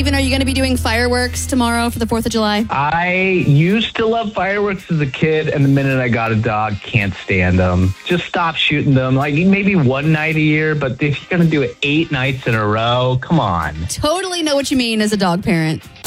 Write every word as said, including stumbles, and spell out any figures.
Even, are you going to be doing fireworks tomorrow for the fourth of July? I used to love fireworks as a kid, and the minute I got a dog, can't stand them. Just stop shooting them. Like maybe one night a year, but if you're going to do it eight nights in a row, come on. Totally know what you mean as a dog parent.